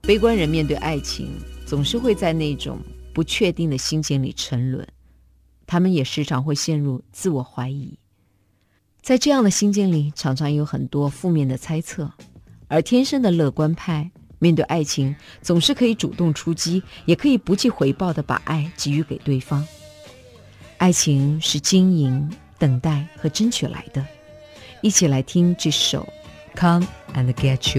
悲观人面对爱情，总是会在那种不确定的心境里沉沦，他们也时常会陷入自我怀疑。在这样的心境里，常常有很多负面的猜测，而天生的乐观派面对爱情总是可以主动出击，也可以不计回报地把爱给予给对方。爱情是经营、等待和争取来的。一起来听这首 Come and Get You。